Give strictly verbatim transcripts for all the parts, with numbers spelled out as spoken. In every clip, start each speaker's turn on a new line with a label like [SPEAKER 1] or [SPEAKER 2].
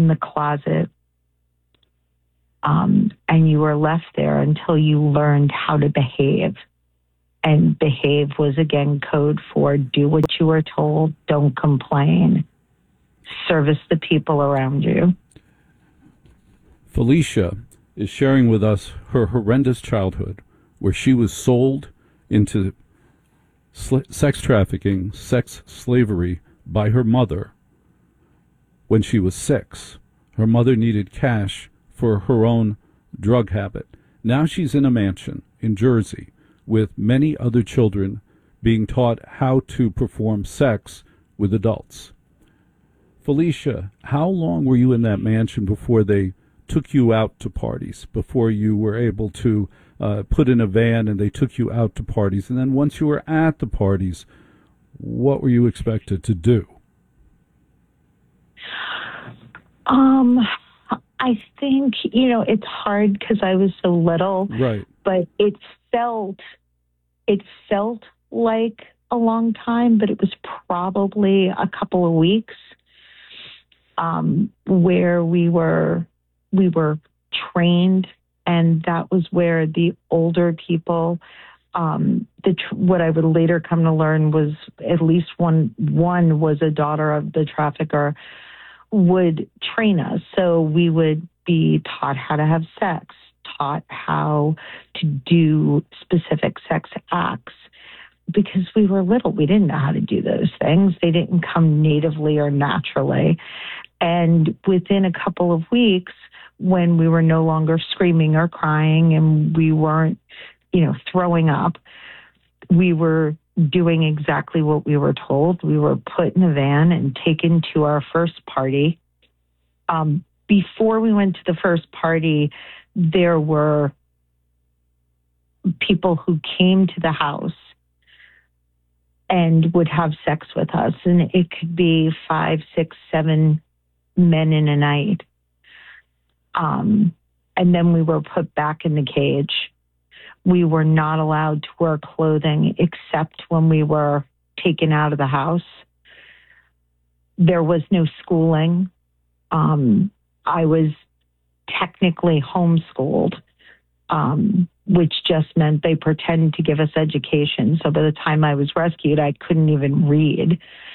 [SPEAKER 1] in the closet, um, and you were left there until you learned how to behave. And behave was, again, code for do what you were told, don't complain, service the people around you.
[SPEAKER 2] Felicia is sharing with us her horrendous childhood, where she was sold into sl- sex trafficking, sex slavery by her mother when she was six. Her mother needed cash for her own drug habit. Now she's in a mansion in Jersey with many other children being taught how to perform sex with adults. Felicia, how long were you in that mansion before they took you out to parties, before you were able to uh, put in a van and they took you out to parties? And then once you were at the parties, what were you expected to do?
[SPEAKER 1] Um, I think, you know, it's hard because I was so little.
[SPEAKER 2] Right.
[SPEAKER 1] But it felt, it felt like a long time, but it was probably a couple of weeks um, where we were, we were trained, and that was where the older people, um, the tr- what I would later come to learn was at least one, one was a daughter of the trafficker, would train us. So we would be taught how to have sex, taught how to do specific sex acts. Because we were little, we didn't know how to do those things. They didn't come natively or naturally. And within a couple of weeks, when we were no longer screaming or crying and we weren't, you know, throwing up, we were doing exactly what we were told. We were put in a van and taken to our first party. Um, before we went to the first party, there were people who came to the house and would have sex with us. And it could be five, six, seven men in a night. Um, and then we were put back in the cage. We were not allowed to wear clothing except when we were taken out of the house. There was no schooling. Um, I was technically homeschooled, um, which just meant they pretended to give us education. So by the time I was rescued, I couldn't even read.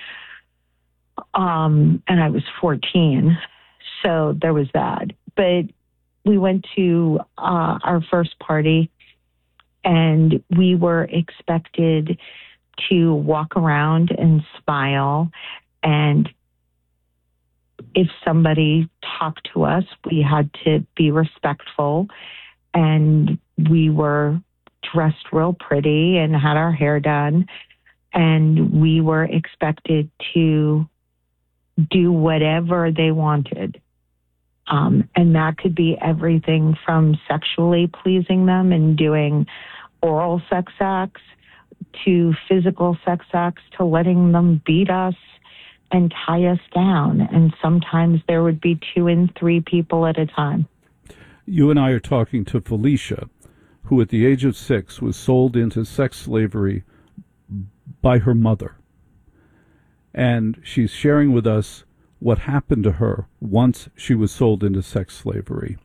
[SPEAKER 1] Um, and I was fourteen. So there was that. But we went to uh, our first party, and we were expected to walk around and smile. And if somebody talked to us, we had to be respectful. And we were dressed real pretty and had our hair done. And we were expected to do whatever they wanted. Um, and that could be everything from sexually pleasing them and doing oral sex acts to physical sex acts to letting them beat us and tie us down. And sometimes there would be two and three people at a time.
[SPEAKER 2] You and I are talking to Felicia, who at the age of six was sold into sex slavery by her mother. And she's sharing with us what happened to her once she was sold into sex slavery.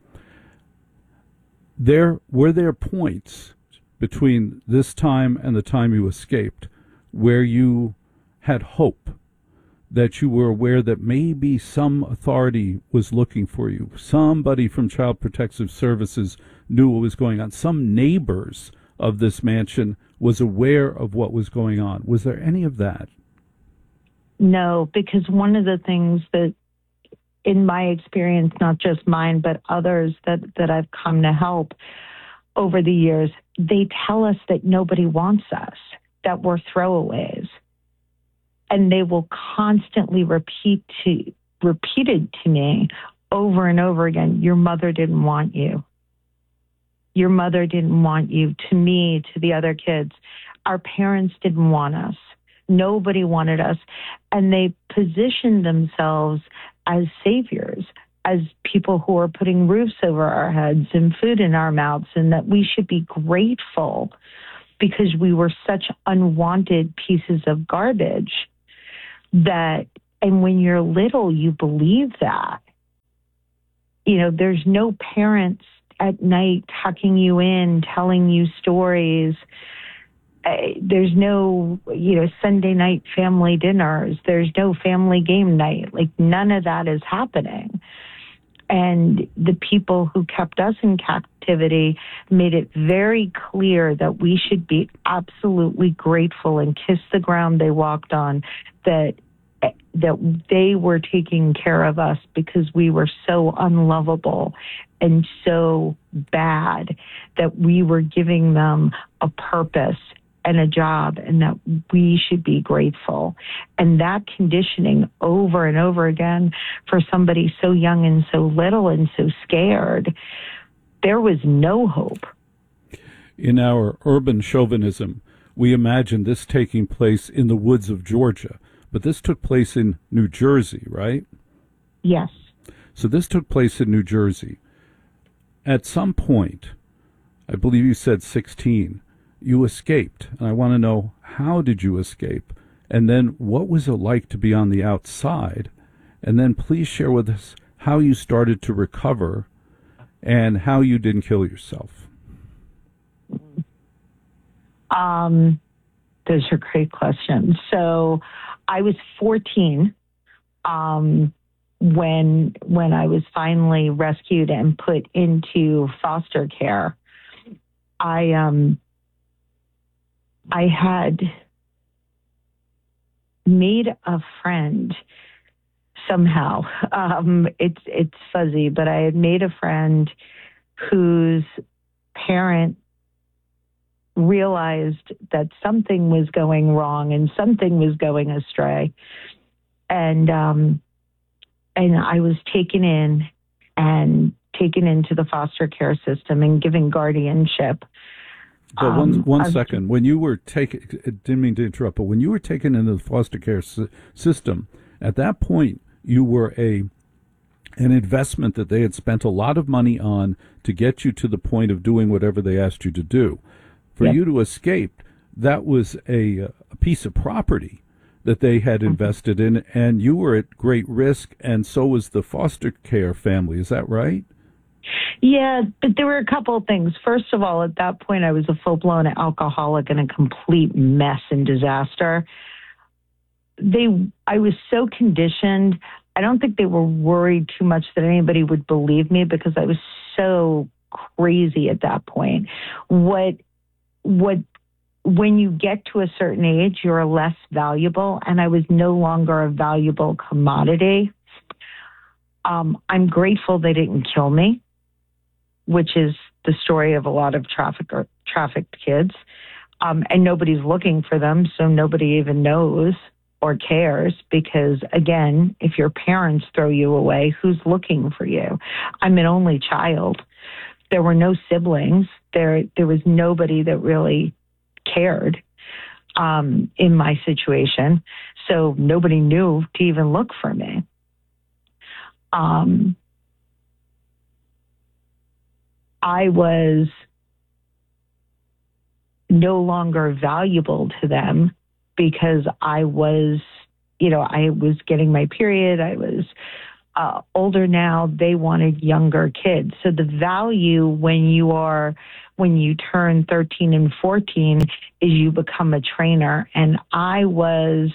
[SPEAKER 2] There were there points between this time and the time you escaped where you had hope, that you were aware that maybe some authority was looking for you, somebody from Child Protective Services knew what was going on, some neighbors of this mansion was aware of what was going on? Was there any of that?
[SPEAKER 1] No, because one of the things that, in my experience, not just mine, but others that, that I've come to help over the years, they tell us that nobody wants us, that we're throwaways. And they will constantly repeat to repeated to me over and over again, your mother didn't want you. Your mother didn't want you. To me, to the other kids, our parents didn't want us. Nobody wanted us. And they positioned themselves as saviors, as people who are putting roofs over our heads and food in our mouths, and that we should be grateful because we were such unwanted pieces of garbage. That, and when you're little, you believe that. you know, there's no parents at night tucking you in, telling you stories. Uh, there's no, you know, Sunday night family dinners. There's no family game night. Like, none of that is happening. And the people who kept us in captivity made it very clear that we should be absolutely grateful and kiss the ground they walked on, that that they were taking care of us because we were so unlovable and so bad, that we were giving them a purpose and a job, and that we should be grateful. And that conditioning over and over again for somebody so young and so little and so scared, there was no hope.
[SPEAKER 2] In our urban chauvinism, we imagine this taking place in the woods of Georgia, but this took place in New Jersey, right?
[SPEAKER 1] Yes.
[SPEAKER 2] So this took place in New Jersey. At some point, I believe you said sixteen, you escaped. And I want to know, how did you escape? And then what was it like to be on the outside? And then please share with us how you started to recover and how you didn't kill yourself.
[SPEAKER 1] Um, those are great questions. So I was fourteen um, when when I was finally rescued and put into foster care. I um I had made a friend somehow. Um, it's it's fuzzy, but I had made a friend whose parent realized that something was going wrong and something was going astray. And um, and I was taken in and taken into the foster care system and given guardianship.
[SPEAKER 2] But one,
[SPEAKER 1] um,
[SPEAKER 2] one
[SPEAKER 1] I've,
[SPEAKER 2] second, when you were taken, didn't mean to interrupt, but when you were taken into the foster care sy- system, at that point, you were a an investment that they had spent a lot of money on to get you to the point of doing whatever they asked you to do. For
[SPEAKER 1] Yep.
[SPEAKER 2] you to escape, that was a, a piece of property that they had
[SPEAKER 1] Mm-hmm.
[SPEAKER 2] invested in, and you were at great risk, and so was the foster care family. Is that right?
[SPEAKER 1] Yeah, but there were a couple of things. First of all, at that point, I was a full-blown alcoholic and a complete mess and disaster. They, I was so conditioned. I don't think they were worried too much that anybody would believe me because I was so crazy at that point. What, what, when you get to a certain age, you're less valuable, and I was no longer a valuable commodity. Um, I'm grateful they didn't kill me, which is the story of a lot of traffic or trafficked kids. Um, and nobody's looking for them, so nobody even knows or cares because, again, if your parents throw you away, who's looking for you? I'm an only child. There were no siblings. There, there was nobody that really cared um, in my situation, so nobody knew to even look for me. Um, I was no longer valuable to them because I was, you know, I was getting my period. I was uh, older now. They wanted younger kids. So the value when you are, when you turn thirteen and fourteen is you become a trainer. And I was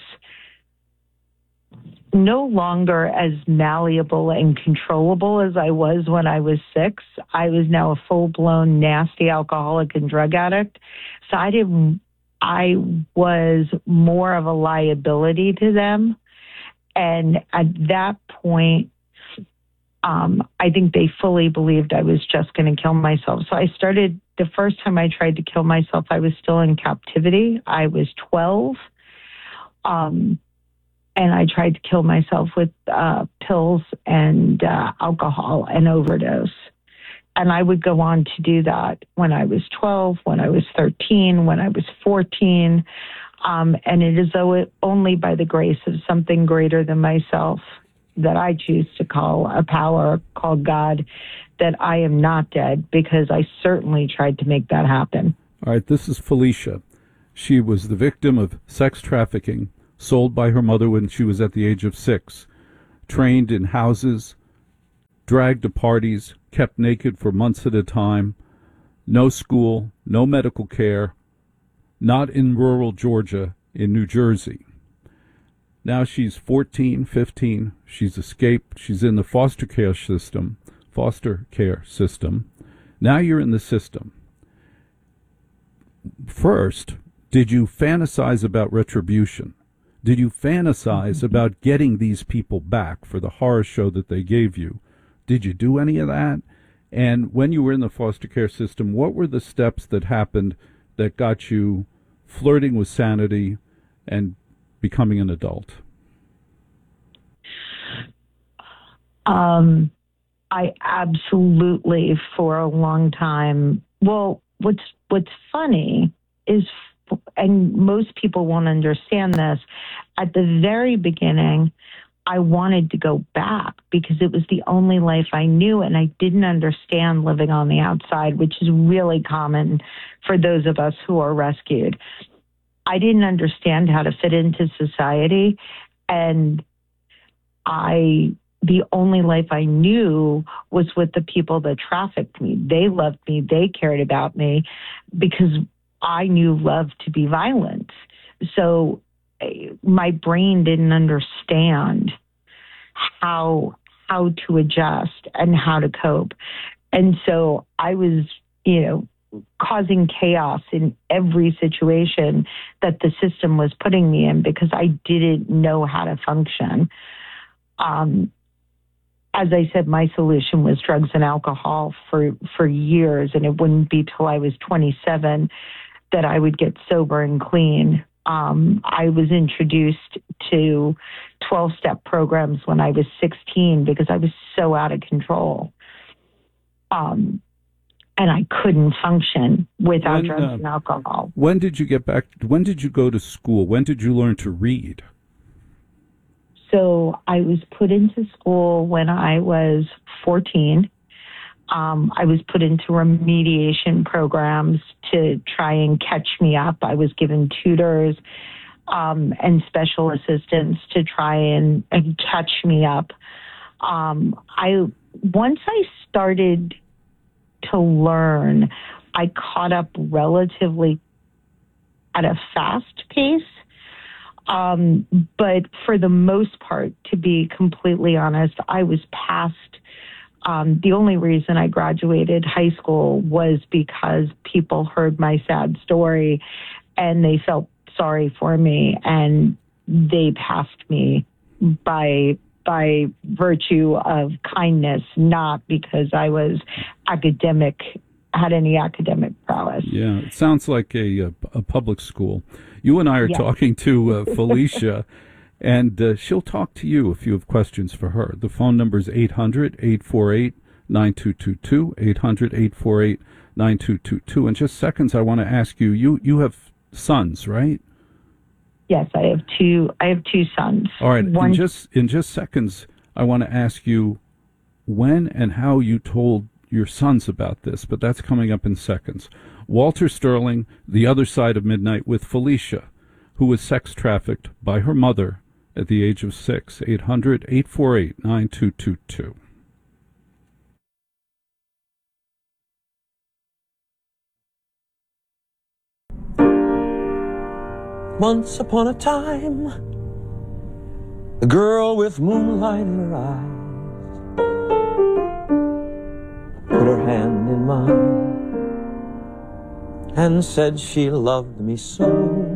[SPEAKER 1] no longer as malleable and controllable as I was when I was six. I was now a full-blown nasty alcoholic and drug addict. So I didn't, I was more of a liability to them. And at that point, um, I think they fully believed I was just going to kill myself. So I started, the first time I tried to kill myself, I was still in captivity. I was twelve. Um, And I tried to kill myself with uh, pills and uh, alcohol and overdose. And I would go on to do that when I was twelve, when I was thirteen, when I was fourteen. Um, and it is only by the grace of something greater than myself that I choose to call a power called God that I am not dead, because I certainly tried to make that happen.
[SPEAKER 2] All right, this is Felicia. She was the victim of sex trafficking, sold by her mother when she was at the age of six, trained in houses dragged to parties, kept naked for months at a time, no school, no medical care, not in rural Georgia, in New Jersey. Now she's fourteen, fifteen, she's escaped, she's in the foster care system, foster care system. Now you're in the system. First, did you fantasize about retribution? Did you fantasize about getting these people back for the horror show that they gave you? Did you do any of that? And when you were in the foster care system, what were the steps that happened that got you flirting with sanity and becoming an adult?
[SPEAKER 1] Um, I absolutely, for a long time. Well, what's what's funny is, and most people won't understand this, at the very beginning, I wanted to go back because it was the only life I knew, and I didn't understand living on the outside, which is really common for those of us who are rescued. I didn't understand how to fit into society, and I the only life I knew was with the people that trafficked me. They loved me, they cared about me, because I knew love to be violent. So my brain didn't understand how how to adjust and how to cope. And so I was, you know, causing chaos in every situation that the system was putting me in because I didn't know how to function. Um, as I said, my solution was drugs and alcohol for, for years, and it wouldn't be till I was twenty-seven that I would get sober and clean. Um, I was introduced to twelve-step programs when I was sixteen because I was so out of control. Um, and I couldn't function without
[SPEAKER 2] when,
[SPEAKER 1] drugs
[SPEAKER 2] uh,
[SPEAKER 1] and alcohol.
[SPEAKER 2] When did you get back? When did you go to school? When did you learn to read?
[SPEAKER 1] So I was put into school when I was fourteen. Um, I was put into remediation programs to try and catch me up. I was given tutors um, and special assistants to try and, and catch me up. Um, I once I started to learn, I caught up relatively at a fast pace. Um, but for the most part, to be completely honest, I was past. Um, the only reason I graduated high school was because people heard my sad story and they felt sorry for me, and they passed me by by virtue of kindness, not because I was academic, had any academic prowess.
[SPEAKER 2] Yeah, it sounds like a, a, a public school. You and I are
[SPEAKER 1] Yes.
[SPEAKER 2] talking to uh, Felicia, and uh, she'll talk to you if you have questions for her. The phone number is eight hundred, eight four eight, nine two two two, eight hundred, eight four eight, nine two two two. In just seconds, I want to ask you, you, you have sons, right?
[SPEAKER 1] Yes, I have two. I have two sons.
[SPEAKER 2] All right.
[SPEAKER 1] One,
[SPEAKER 2] in just in just seconds, I want to ask you when and how you told your sons about this, but that's coming up in seconds. Walter Sterling, The Other Side of Midnight, with Felicia, who was sex trafficked by her mother at the age of six. eight hundred, eight four eight, nine two two two.
[SPEAKER 3] Once upon a time, a girl with moonlight in her eyes put her hand in mine and said she loved me so.